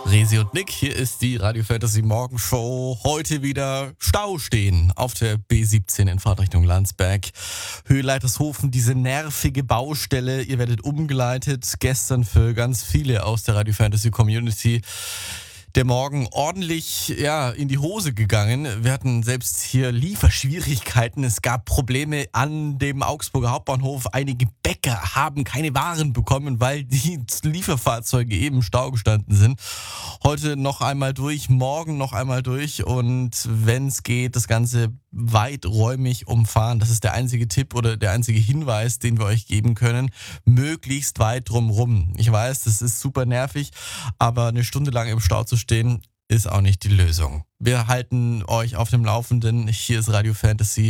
Resi und Nick, hier ist die Radio Fantasy Morgenshow. Heute wieder Stau stehen auf der B17 in Fahrtrichtung Landsberg. Höhe Leitershofen, diese nervige Baustelle. Ihr werdet umgeleitet. Gestern für ganz viele aus der Radio Fantasy Community der Morgen ordentlich in die Hose gegangen. Wir hatten selbst hier Lieferschwierigkeiten. Es gab Probleme an dem Augsburger Hauptbahnhof. Einige Bäcker haben keine Waren bekommen, weil die Lieferfahrzeuge eben im Stau gestanden sind. Heute noch einmal durch, morgen noch einmal durch und wenn es geht, das Ganze weiträumig umfahren. Das ist der einzige Tipp oder der einzige Hinweis, den wir euch geben können. Möglichst weit drumrum. Ich weiß, das ist super nervig, aber eine Stunde lang im Stau zu stehen, ist auch nicht die Lösung. Wir halten euch auf dem Laufenden. Hier ist Radio Fantasy.